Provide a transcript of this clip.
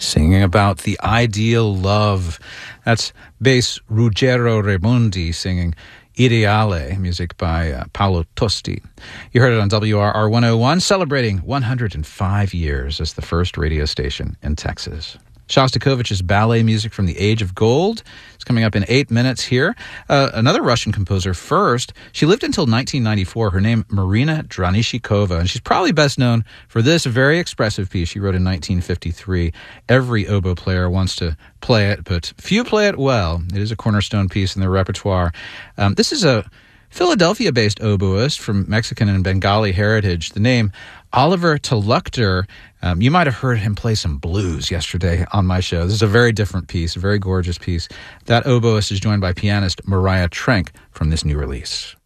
singing about the ideal love. That's bass Ruggero Raimondi singing Ideale, music by Paolo Tosti. You heard it on WRR 101, celebrating 105 years as the first radio station in Texas. Shostakovich's ballet music from the Age of Gold is coming up in 8 minutes here. Another Russian composer first. She lived until 1994. Her name, Marina Dranishikova, and she's probably best known for this very expressive piece she wrote in 1953. Every oboe player wants to play it, but few play it well. It is a cornerstone piece in their repertoire. This is a Philadelphia-based oboist from Mexican and Bengali heritage. The name Oliver Talukder. You might have heard him play some blues yesterday on my show. This is a very different piece, a very gorgeous piece. That oboist is joined by pianist Mariah Trenk from this new release.